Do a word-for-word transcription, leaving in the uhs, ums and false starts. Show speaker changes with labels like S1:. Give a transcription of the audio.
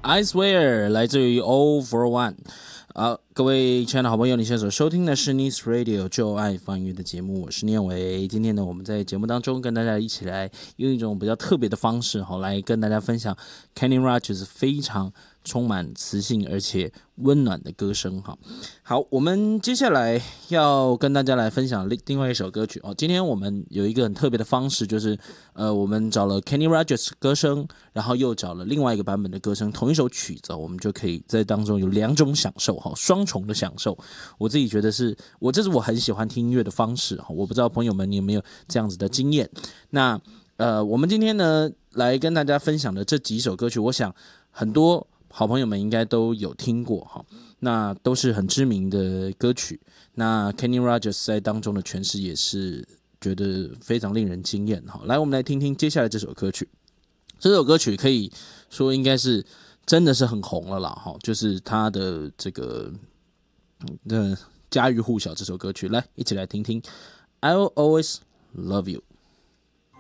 S1: I swear 来自于 All for One。好，各位亲爱的好朋友，你现在所收听的是 Nice Radio 就爱放音乐的节目，我是念维。今天呢，我们在节目当中跟大家一起来用一种比较特别的方式，来跟大家分享 Kenny Rogers 非常充满磁性而且温暖的歌声。好，我们接下来要跟大家来分享另外一首歌曲。今天我们有一个很特别的方式，就是呃，我们找了 Kenny Rogers 歌声，然后又找了另外一个版本的歌声，同一首曲子，我们就可以在当中有两种享受，双重的享受。我自己觉得是我这是我很喜欢听音乐的方式，我不知道朋友们你有没有这样子的经验。那呃，我们今天呢来跟大家分享的这几首歌曲，我想很多好朋友们应该都有听过哈，那都是很知名的歌曲。那 Kenny Rogers 在当中的诠释也是觉得非常令人惊艳哈。来，我们来听听接下来这首歌曲。这首歌曲可以说应该是真的是很红了啦哈，就是他的这个呃家喻户晓这首歌曲。来，一起来听听 I'll Always Love You。